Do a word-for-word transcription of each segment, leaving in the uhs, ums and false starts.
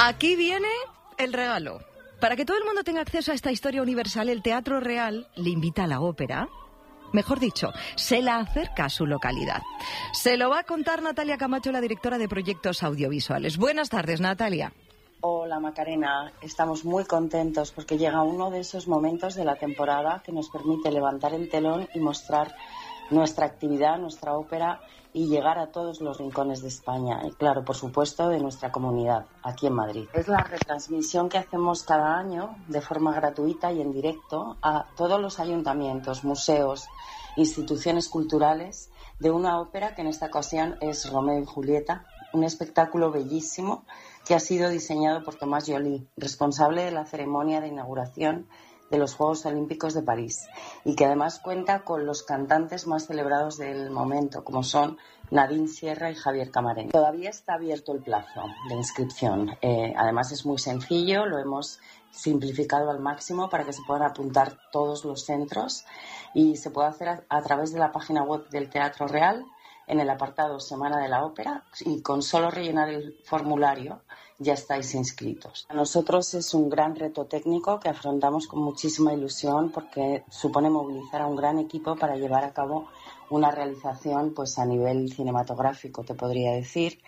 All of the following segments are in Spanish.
Aquí viene el regalo. Para que todo el mundo tenga acceso a esta historia universal, el Teatro Real le invita a la ópera. Mejor dicho, se la acerca a su localidad. Se lo va a contar Natalia Camacho, la directora de proyectos audiovisuales. Buenas tardes, Natalia. Hola, Macarena. Estamos muy contentos porque llega uno de esos momentos de la temporada que nos permite levantar el telón y mostrar nuestra actividad, nuestra ópera y llegar a todos los rincones de España. Y claro, por supuesto, de nuestra comunidad, aquí en Madrid. Es la retransmisión que hacemos cada año de forma gratuita y en directo a todos los ayuntamientos, museos, instituciones culturales de una ópera que en esta ocasión es Romeo y Julieta, un espectáculo bellísimo que ha sido diseñado por Tomás Joly, responsable de la ceremonia de inauguración de los Juegos Olímpicos de París, y que además cuenta con los cantantes más celebrados del momento, como son Nadine Sierra y Javier Camarena. Todavía está abierto el plazo de inscripción. Eh, además es muy sencillo, lo hemos simplificado al máximo para que se puedan apuntar todos los centros y se puede hacer a, a través de la página web del Teatro Real en el apartado Semana de la Ópera, y con solo rellenar el formulario ya estáis inscritos. A nosotros es un gran reto técnico que afrontamos con muchísima ilusión porque supone movilizar a un gran equipo para llevar a cabo una realización pues a nivel cinematográfico, te podría decir,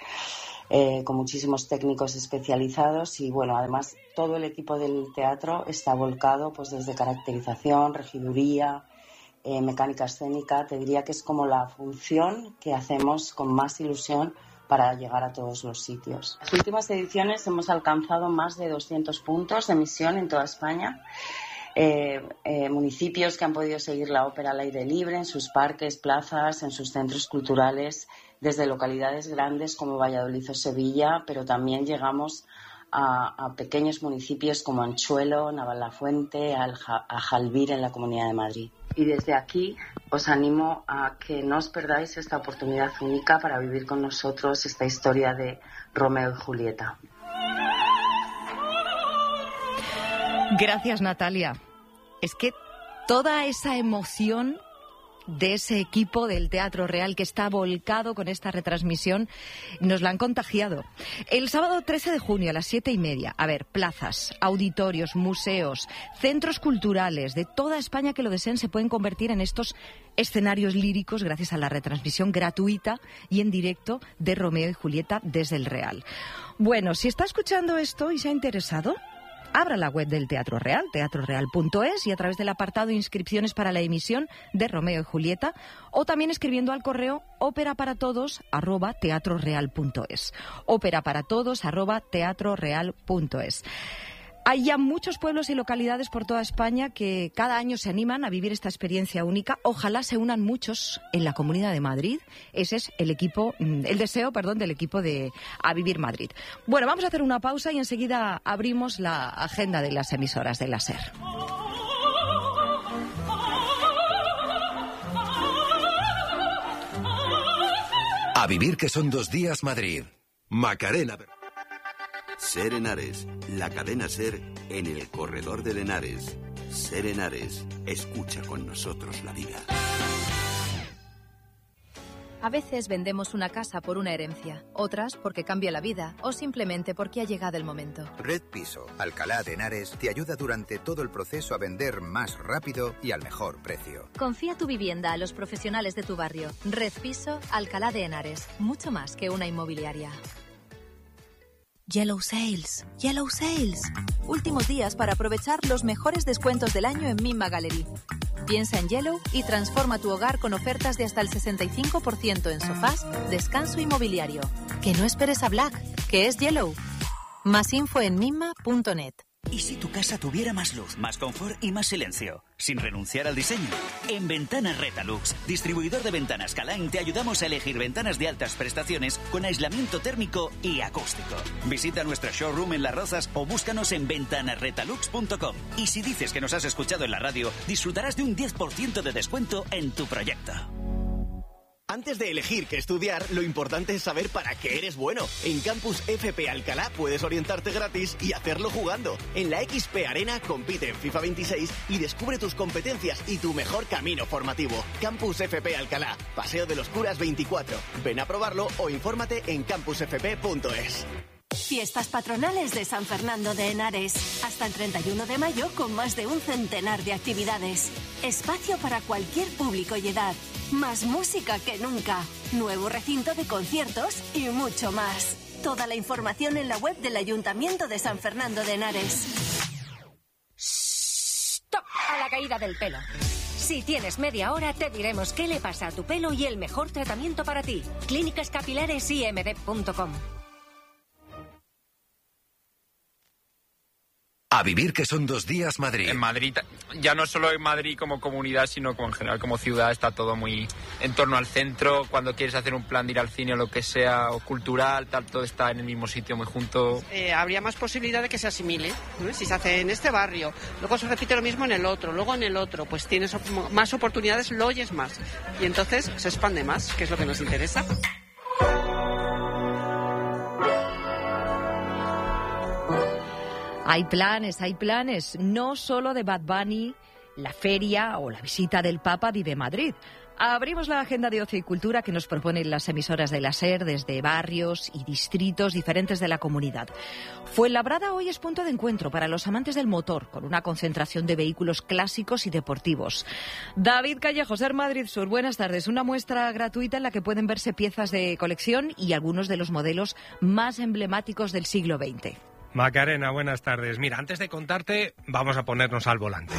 eh, con muchísimos técnicos especializados y bueno, además todo el equipo del teatro está volcado pues desde caracterización, regiduría, Eh, mecánica escénica. Te diría que es como la función que hacemos con más ilusión para llegar a todos los sitios. En las últimas ediciones hemos alcanzado más de doscientos puntos de emisión en toda España. Eh, eh, municipios que han podido seguir la ópera al aire libre en sus parques, plazas, en sus centros culturales, desde localidades grandes como Valladolid o Sevilla, pero también llegamos a, a pequeños municipios como Anchuelo, Navalafuente, Alja, a Jalbir en la Comunidad de Madrid. Y desde aquí os animo a que no os perdáis esta oportunidad única para vivir con nosotros esta historia de Romeo y Julieta. Gracias, Natalia. Es que toda esa emoción de ese equipo del Teatro Real que está volcado con esta retransmisión nos la han contagiado. El sábado trece de junio a las siete y media, a ver, plazas, auditorios, museos, centros culturales de toda España que lo deseen se pueden convertir en estos escenarios líricos gracias a la retransmisión gratuita y en directo de Romeo y Julieta desde el Real. Bueno, si está escuchando esto y se ha interesado, abra la web del Teatro Real, teatro real punto es, y a través del apartado inscripciones para la emisión de Romeo y Julieta, o también escribiendo al correo óperaparatodos arroba teatroreal punto es. óperaparatodos arroba teatroreal punto es. Hay ya muchos pueblos y localidades por toda España que cada año se animan a vivir esta experiencia única. Ojalá se unan muchos en la Comunidad de Madrid. Ese es el equipo, el deseo, perdón, del equipo de A Vivir Madrid. Bueno, vamos a hacer una pausa y enseguida abrimos la agenda de las emisoras de la SER. A vivir que son dos días Madrid. Macarena. SER Henares, la cadena SER en el corredor de Henares. SER Henares, escucha con nosotros la vida. A veces vendemos una casa por una herencia, otras porque cambia la vida o simplemente porque ha llegado el momento. Red Piso, Alcalá de Henares, te ayuda durante todo el proceso a vender más rápido y al mejor precio. Confía tu vivienda a los profesionales de tu barrio. Red Piso, Alcalá de Henares, mucho más que una inmobiliaria. Yellow Sales, Yellow Sales. Últimos días para aprovechar los mejores descuentos del año en Mimma Gallery. Piensa en Yellow y transforma tu hogar con ofertas de hasta el sesenta y cinco por ciento en sofás, descanso y mobiliario. Que no esperes a Black, que es Yellow. Más info en mimma punto net. ¿Y si tu casa tuviera más luz, más confort y más silencio? Sin renunciar al diseño. En Ventanas Retalux, distribuidor de ventanas Calain, te ayudamos a elegir ventanas de altas prestaciones con aislamiento térmico y acústico. Visita nuestra showroom en Las Rozas o búscanos en ventanas retalux punto com. Y si dices que nos has escuchado en la radio, disfrutarás de un diez por ciento de descuento en tu proyecto. Antes de elegir qué estudiar, lo importante es saber para qué eres bueno. En Campus F P Alcalá puedes orientarte gratis y hacerlo jugando. En la X P Arena compite en FIFA veintiséis y descubre tus competencias y tu mejor camino formativo. Campus F P Alcalá, Paseo de los Curas veinticuatro. Ven a probarlo o infórmate en campus f p punto es. Fiestas patronales de San Fernando de Henares. Hasta el treinta y uno de mayo con más de un centenar de actividades. Espacio para cualquier público y edad. Más música que nunca. Nuevo recinto de conciertos y mucho más. Toda la información en la web del Ayuntamiento de San Fernando de Henares. ¡Stop! A la caída del pelo. Si tienes media hora, te diremos qué le pasa a tu pelo y el mejor tratamiento para ti. Clínicas Capilares I M D punto com. A vivir que son dos días Madrid. En Madrid, ya no solo en Madrid como comunidad, sino como en general como ciudad, está todo muy en torno al centro. Cuando quieres hacer un plan de ir al cine o lo que sea, o cultural, tal, todo está en el mismo sitio, muy junto. Eh, habría más posibilidad de que se asimile, ¿no? Si se hace en este barrio, luego se repite lo mismo en el otro, luego en el otro, pues tienes op- más oportunidades, lo oyes más. Y entonces se expande más, que es lo que nos interesa. Hay planes, hay planes, no solo de Bad Bunny, la feria o la visita del Papa Vive Madrid. Abrimos la agenda de ocio y cultura que nos proponen las emisoras de la SER desde barrios y distritos diferentes de la comunidad. Fuenlabrada hoy es punto de encuentro para los amantes del motor, con una concentración de vehículos clásicos y deportivos. David Callejo, SER Madrid Sur, buenas tardes. Una muestra gratuita en la que pueden verse piezas de colección y algunos de los modelos más emblemáticos del siglo veinte. Macarena, buenas tardes. Mira, antes de contarte, vamos a ponernos al volante.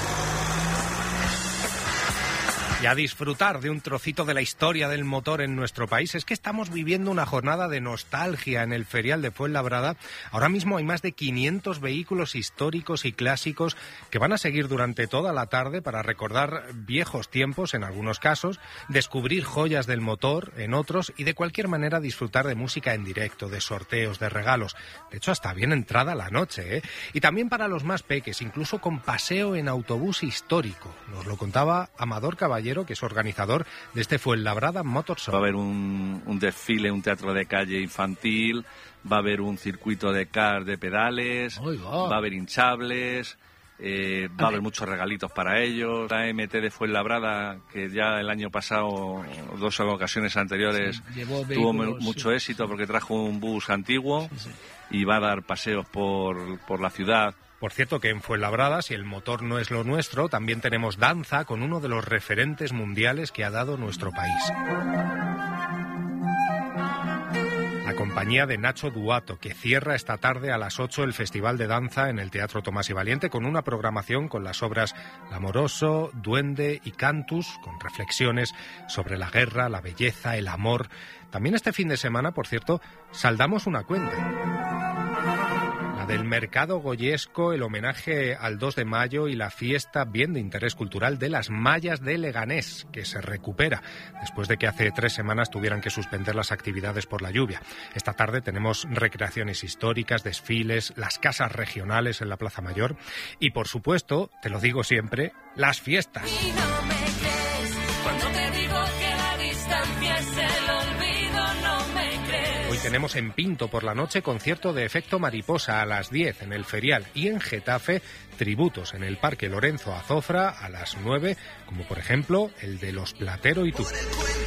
Y a disfrutar de un trocito de la historia del motor en nuestro país. Es que estamos viviendo una jornada de nostalgia en el ferial de Fuenlabrada. Ahora mismo hay más de quinientos vehículos históricos y clásicos que van a seguir durante toda la tarde para recordar viejos tiempos en algunos casos, descubrir joyas del motor en otros y de cualquier manera disfrutar de música en directo, de sorteos, de regalos. De hecho, hasta bien entrada la noche, ¿eh? Y también para los más peques, incluso con paseo en autobús histórico. Nos lo contaba Amador Caballero, que es organizador de este Fuenlabrada Motor Show. Va a haber un, un desfile, un teatro de calle infantil, va a haber un circuito de cars de pedales, va a haber hinchables, eh, va a haber muchos regalitos para ellos. La A M T de Fuenlabrada, que ya el año pasado, dos ocasiones anteriores, sí, tuvo mucho éxito porque trajo un bus antiguo, sí, sí. Y va a dar paseos por, por la ciudad. Por cierto que en Fuenlabrada, si el motor no es lo nuestro, también tenemos danza con uno de los referentes mundiales que ha dado nuestro país. La compañía de Nacho Duato, que cierra esta tarde a las ocho el Festival de Danza en el Teatro Tomás y Valiente con una programación con las obras L'Amoroso, Duende y Cantus, con reflexiones sobre la guerra, la belleza, el amor. También este fin de semana, por cierto, saldamos una cuenta. Del mercado goyesco, el homenaje al dos de mayo y la fiesta bien de interés cultural de las mallas de Leganés, que se recupera después de que hace tres semanas tuvieran que suspender las actividades por la lluvia. Esta tarde tenemos recreaciones históricas, desfiles, las casas regionales en la Plaza Mayor y, por supuesto, te lo digo siempre, las fiestas. Y no me crees cuando te digo que la distancia es el olvido, no me crees. Hoy tenemos en Pinto por la noche concierto de Efecto Mariposa a las diez en el Ferial y en Getafe tributos en el Parque Lorenzo Azofra a las nueve, como por ejemplo el de Los Platero y tú.